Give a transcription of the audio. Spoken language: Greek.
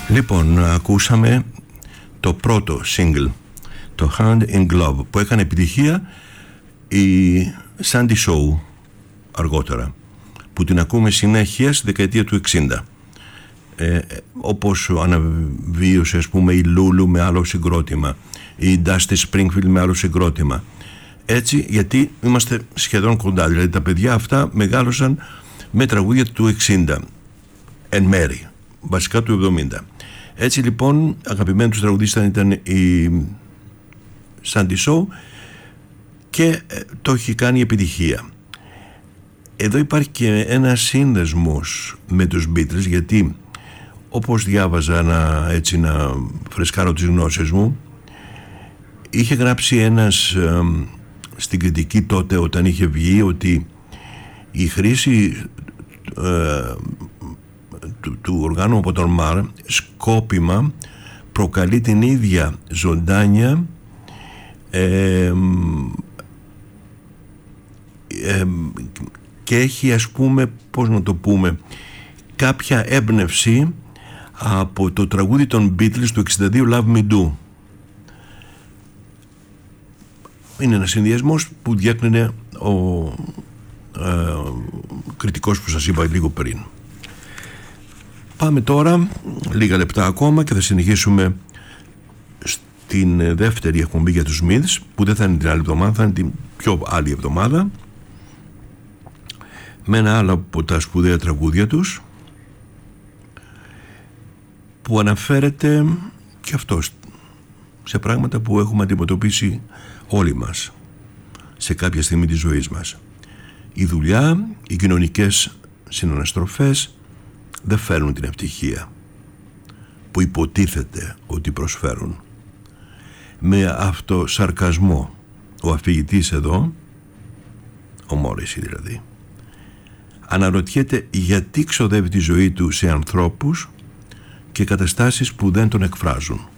Λοιπόν, ακούσαμε το πρώτο single, το Hand in Glove, που έκανε επιτυχία η Sandy Shaw αργότερα, που την ακούμε συνέχεια στη δεκαετία του 60. Όπως αναβίωσε, ας πούμε, η Lulu με άλλο συγκρότημα, η Dusty Springfield με άλλο συγκρότημα. Έτσι, γιατί είμαστε σχεδόν κοντά, δηλαδή τα παιδιά αυτά μεγάλωσαν με τραγούδια του 60 εν μέρη, βασικά του 70. Έτσι λοιπόν, αγαπημένοι τους τραγουδίστες ήταν η Sandy Shaw και το έχει κάνει επιτυχία. Εδώ υπάρχει και ένας σύνδεσμος με τους Beatles, γιατί όπως διάβαζα να φρεσκάρω τις γνώσεις μου, είχε γράψει ένας στην κριτική τότε όταν είχε βγει ότι η χρήση του οργάνου από τον Μαρ σκόπιμα προκαλεί την ίδια ζωντάνια και έχει, ας πούμε, πώς να το πούμε, κάποια έμπνευση από το τραγούδι των Beatles του 62, Love Me Do. Είναι ένας συνδυασμός που διέκρινε ο κριτικός που σας είπα λίγο πριν. Πάμε τώρα λίγα λεπτά ακόμα και θα συνεχίσουμε στην δεύτερη εκπομπή για τους Smiths, που δεν θα είναι την άλλη εβδομάδα, θα είναι την πιο άλλη εβδομάδα, με ένα άλλο από τα σπουδαία τραγούδια τους, που αναφέρεται και αυτό σε πράγματα που έχουμε αντιμετωπίσει όλοι μας σε κάποια στιγμή της ζωής μας. Η δουλειά, οι κοινωνικές συναναστροφές δεν φέρνουν την ευτυχία που υποτίθεται ότι προσφέρουν. Με αυτό σαρκασμό ο αφηγητής εδώ, ο Μόρισι δηλαδή, αναρωτιέται γιατί ξοδεύει τη ζωή του σε ανθρώπους και καταστάσεις που δεν τον εκφράζουν.